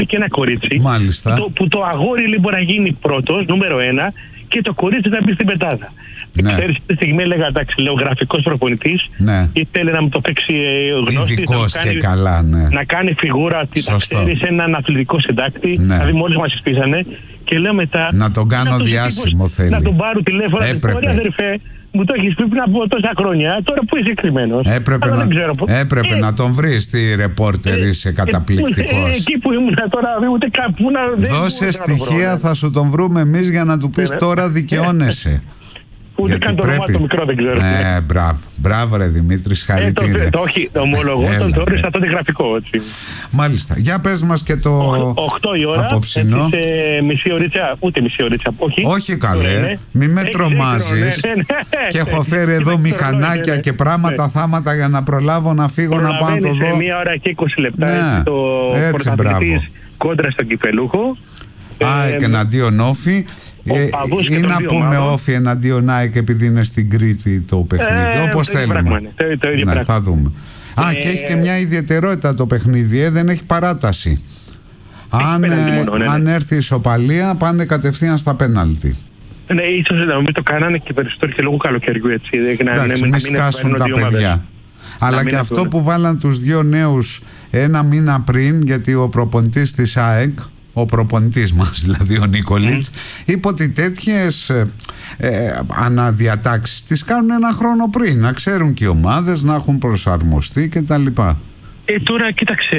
και ένα κορίτσι. Μάλιστα. Που το αγόρι λέει μπορεί να γίνει πρώτος, νούμερο 1, και το κορίτσι να μπει στην πετάδα. Ναι. Ξέρεις, αυτή τη στιγμή έλεγα, εντάξει, λέω γραφικός προπονητής, ναι. ήθελε να μου το παίξει γνώστη. Ειδικός και καλά, ναι. Να κάνει φιγούρα ότι θα ξέρει έναν αθλητικό συντάκτη. Ναι. Δηλαδή, μόλις μας εισπίσανε. Και λέω μετά. Να τον κάνω διάσημο θέλει. Να τον πάρω τηλέφωνο. Έπρεπε. Αδερφέ, μου το έχεις πει πριν από τόσα χρόνια. Τώρα που είσαι κρυμμένος. Έπρεπε να τον βρεις. Τι ρεπόρτερ είσαι καταπληκτικός. Εκεί που ήμουν τώρα, ούτε κάπου να. Δώσε στοιχεία, θα σου τον βρούμε εμείς για να του πεις τώρα δικαιώνεσαι. Ούτε καν το όνομα το μικρό δεν ξέρω. Μπράβο ρε Δημήτρη, συγχαρητήρια. Όχι, ομολογώ, τον θεώρησα τότε γραφικό. Μάλιστα. Για πες μας και το 8 η ώρα, απόψινό. Σε μισή ωρίτσα, ούτε μισή ωρίτσα. Όχι καλέ, μη με τρομάζεις. Και έχω φέρει εδώ μηχανάκια και πράγματα θάματα για να προλάβω να φύγω να πάω να το δω. Σε 1 ώρα και 20 λεπτά το πρωταθλητής κόντρα στον Κυπελούχο. ΑΕΚ εναντίον Όφη. Ή να πούμε Όφη εναντίον ΑΕΚ επειδή είναι στην Κρήτη το παιχνίδι. Όπως θέλουμε. Ναι, θα δούμε. Και έχει και μια ιδιαιτερότητα το παιχνίδι. Δεν έχει παράταση. Αν έρθει ισοπαλία, πάνε κατευθείαν στα πέναλτι. Ναι, ίσως να μην το κάνανε και περισσότερο και λόγω καλοκαιριού, έτσι. Εντάξει, μην σκάσουν τα παιδιά. Αλλά και αυτό που βάλαν τους δύο νέους ένα μήνα πριν, γιατί ο προπονητής της ΑΕΚ, ο προπονητής μας δηλαδή ο Νίκολιτς, είπε ότι τέτοιες αναδιατάξεις τις κάνουν ένα χρόνο πριν, να ξέρουν και οι ομάδες να έχουν προσαρμοστεί κτλ. Τώρα κοίταξε,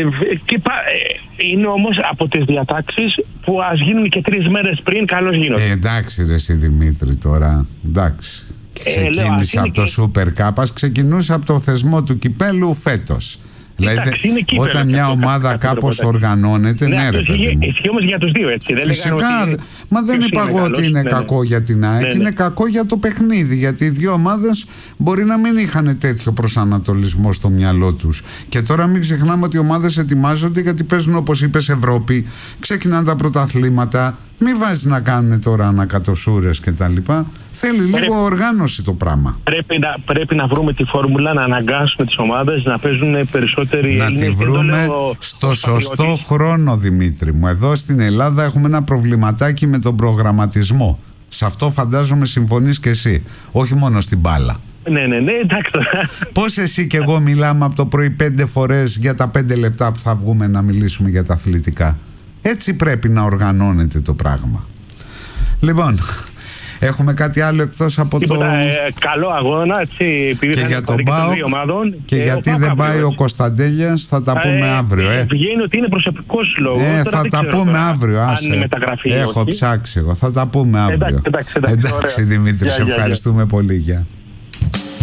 είναι όμως από τις διατάξεις που ας γίνουν και 3 μέρες πριν, καλώς γίνονται. Εντάξει ρε εσύ Δημήτρη τώρα, εντάξει. Ξεκίνησε από το Super Cup, ας ξεκινούσε από το θεσμό του κυπέλου φέτος. Δηλαδή, όταν μια ομάδα κάπως οργανώνεται, ναι, ρε παιδί μου. Ισχύει όμως για τους δύο, έτσι. Φυσικά, μα δεν είπα εγώ ότι είναι κακό για την ΑΕΚ, είναι κακό για το παιχνίδι. Γιατί οι δύο ομάδες μπορεί να μην είχαν τέτοιο προσανατολισμό στο μυαλό τους. Και τώρα μην ξεχνάμε ότι οι ομάδες ετοιμάζονται γιατί παίζουν, όπως είπες, Ευρώπη, ξεκινάνε τα πρωταθλήματα. Μην βάζει να κάνουν τώρα ανακατοσούρες και τα λοιπά. Θέλει λίγο οργάνωση το πράγμα. Πρέπει να βρούμε τη φόρμουλα, να αναγκάσουμε τις ομάδες να παίζουν περισσότεροι Έλληνες. Να τη βρούμε στο σωστό χρόνο, Δημήτρη μου. Εδώ στην Ελλάδα έχουμε ένα προβληματάκι με τον προγραμματισμό. Σε αυτό φαντάζομαι συμφωνείς και εσύ. Όχι μόνο στην μπάλα. Ναι, εντάξει. Πώς εσύ και εγώ μιλάμε από το πρωί 5 φορές για τα 5 λεπτά που θα βγούμε να μιλήσουμε για τα αθλητικά. Έτσι πρέπει να οργανώνεται το πράγμα. Λοιπόν, έχουμε κάτι άλλο εκτός από καλό αγώνα, έτσι, και για τον ΠΑΟΚ και γιατί δεν πάει ο Κωνσταντέλιας, θα τα πούμε αύριο. Βγαίνει ότι είναι προσωπικός λόγος. Θα τα πούμε αύριο, άσε. Έχω ψάξει εγώ, θα τα πούμε αύριο. Εντάξει Δημήτρη, σε ευχαριστούμε πολύ. Γεια.